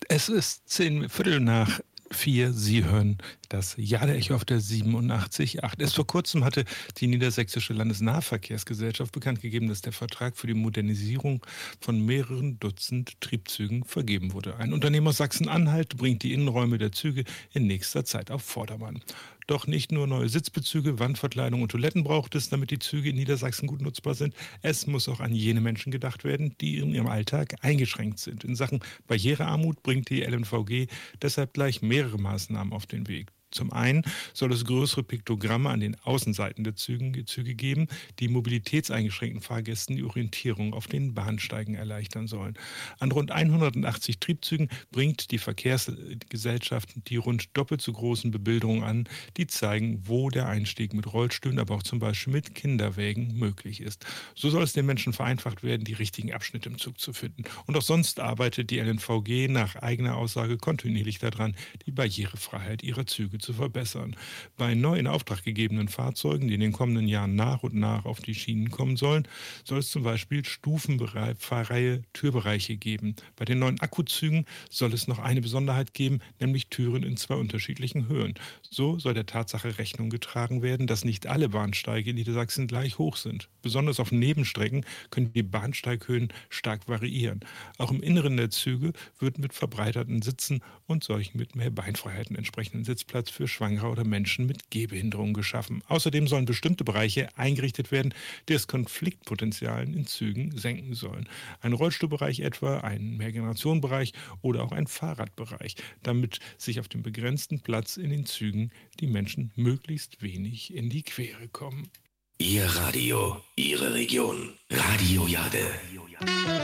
Es ist 3:10. Sie hören das Jade-Echo auf der 87.8. Erst vor kurzem hatte die Niedersächsische Landesnahverkehrsgesellschaft bekannt gegeben, dass der Vertrag für die Modernisierung von mehreren Dutzend Triebzügen vergeben wurde. Ein Unternehmen aus Sachsen-Anhalt bringt die Innenräume der Züge in nächster Zeit auf Vordermann. Doch nicht nur neue Sitzbezüge, Wandverkleidung und Toiletten braucht es, damit die Züge in Niedersachsen gut nutzbar sind. Es muss auch an jene Menschen gedacht werden, die in ihrem Alltag eingeschränkt sind. In Sachen Barrierearmut bringt die LNVG deshalb gleich mehrere Maßnahmen auf den Weg. Zum einen soll es größere Piktogramme an den Außenseiten der Züge geben, die mobilitätseingeschränkten Fahrgästen die Orientierung auf den Bahnsteigen erleichtern sollen. An rund 180 Triebzügen bringt die Verkehrsgesellschaft die rund doppelt so großen Bebilderungen an, die zeigen, wo der Einstieg mit Rollstühlen, aber auch zum Beispiel mit Kinderwägen möglich ist. So soll es den Menschen vereinfacht werden, die richtigen Abschnitte im Zug zu finden. Und auch sonst arbeitet die LNVG nach eigener Aussage kontinuierlich daran, die Barrierefreiheit ihrer Züge zu verbessern. Bei neu in Auftrag gegebenen Fahrzeugen, die in den kommenden Jahren nach und nach auf die Schienen kommen sollen, soll es zum Beispiel stufenfreie Türbereiche geben. Bei den neuen Akkuzügen soll es noch eine Besonderheit geben, nämlich Türen in 2 unterschiedlichen Höhen. So soll der Tatsache Rechnung getragen werden, dass nicht alle Bahnsteige in Niedersachsen gleich hoch sind. Besonders auf Nebenstrecken können die Bahnsteighöhen stark variieren. Auch im Inneren der Züge wird mit verbreiterten Sitzen und solchen mit mehr Beinfreiheiten entsprechenden Sitzplatz für Schwangere oder Menschen mit Gehbehinderung geschaffen. Außerdem sollen bestimmte Bereiche eingerichtet werden, die das Konfliktpotenzial in Zügen senken sollen. Ein Rollstuhlbereich etwa, ein Mehrgenerationenbereich oder auch ein Fahrradbereich, damit sich auf dem begrenzten Platz in den Zügen die Menschen möglichst wenig in die Quere kommen. Ihr Radio, Ihre Region. Radio Jade.